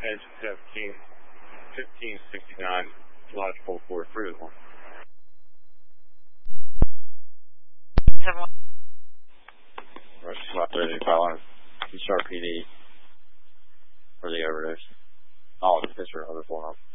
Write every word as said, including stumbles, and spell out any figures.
engine seventeen, fifteen sixty-nine, logical four three one. Rush about thirty five C S R P D for the overdose. Oh, the picture of the phone.